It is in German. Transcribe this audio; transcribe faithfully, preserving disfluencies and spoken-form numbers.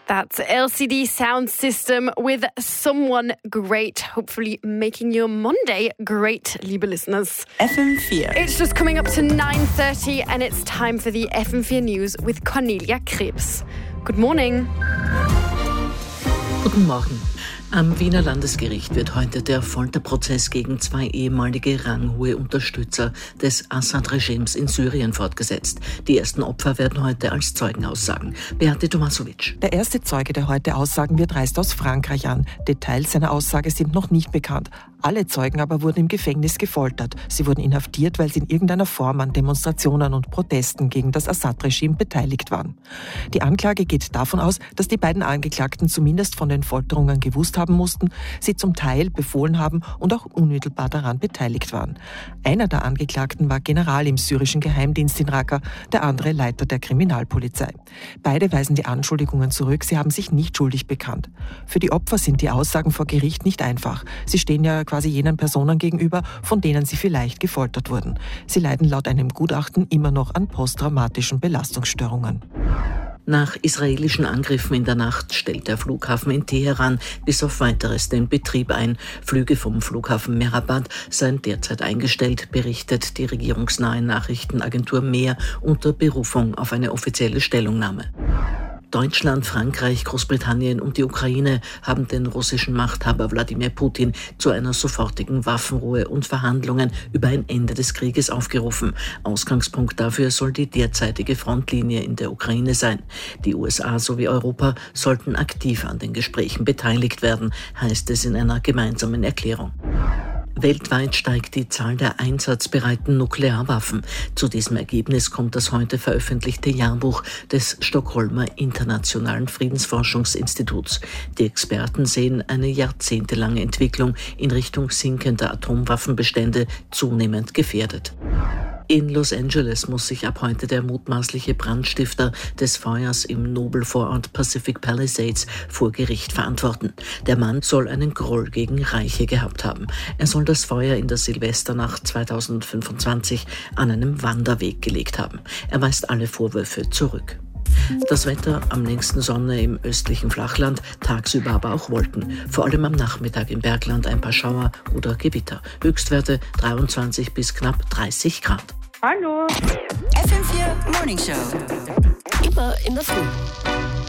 That's L C D Sound System with Someone Great, hopefully making your Monday great, liebe listeners. F M four. It's just coming up to nine thirty and it's time for the F M four News with Cornelia Krebs. Good morning. Guten Morgen. Am Wiener Landesgericht wird heute der Folterprozess gegen zwei ehemalige ranghohe Unterstützer des Assad-Regimes in Syrien fortgesetzt. Die ersten Opfer werden heute als Zeugen aussagen. Beate Tomasovic. Der erste Zeuge, der heute aussagen wird, reist aus Frankreich an. Details seiner Aussage sind noch nicht bekannt. Alle Zeugen aber wurden im Gefängnis gefoltert. Sie wurden inhaftiert, weil sie in irgendeiner Form an Demonstrationen und Protesten gegen das Assad-Regime beteiligt waren. Die Anklage geht davon aus, dass die beiden Angeklagten zumindest von den Folterungen gewusst haben mussten, sie zum Teil befohlen haben und auch unmittelbar daran beteiligt waren. Einer der Angeklagten war General im syrischen Geheimdienst in Raqqa, der andere Leiter der Kriminalpolizei. Beide weisen die Anschuldigungen zurück, sie haben sich nicht schuldig bekannt. Für die Opfer sind die Aussagen vor Gericht nicht einfach. Sie stehen ja quasi jenen Personen gegenüber, von denen sie vielleicht gefoltert wurden. Sie leiden laut einem Gutachten immer noch an posttraumatischen Belastungsstörungen. Nach israelischen Angriffen in der Nacht stellt der Flughafen in Teheran bis auf Weiteres den Betrieb ein. Flüge vom Flughafen Mehrabad seien derzeit eingestellt, berichtet die regierungsnahe Nachrichtenagentur Mehr unter Berufung auf eine offizielle Stellungnahme. Deutschland, Frankreich, Großbritannien und die Ukraine haben den russischen Machthaber Wladimir Putin zu einer sofortigen Waffenruhe und Verhandlungen über ein Ende des Krieges aufgerufen. Ausgangspunkt dafür soll die derzeitige Frontlinie in der Ukraine sein. Die U S A sowie Europa sollten aktiv an den Gesprächen beteiligt werden, heißt es in einer gemeinsamen Erklärung. Weltweit steigt die Zahl der einsatzbereiten Nuklearwaffen. Zu diesem Ergebnis kommt das heute veröffentlichte Jahrbuch des Stockholmer Internationalen Friedensforschungsinstituts. Die Experten sehen eine jahrzehntelange Entwicklung in Richtung sinkender Atomwaffenbestände zunehmend gefährdet. In Los Angeles muss sich ab heute der mutmaßliche Brandstifter des Feuers im Nobelvorort Pacific Palisades vor Gericht verantworten. Der Mann soll einen Groll gegen Reiche gehabt haben. Er soll das Feuer in der Silvesternacht zweitausendfünfundzwanzig an einem Wanderweg gelegt haben. Er weist alle Vorwürfe zurück. Das Wetter, am längsten Sonne im östlichen Flachland, tagsüber aber auch Wolken. Vor allem am Nachmittag im Bergland ein paar Schauer oder Gewitter. Höchstwerte dreiundzwanzig bis knapp dreißig Grad. Hallo. F M four Morning Show. Immer in der Früh.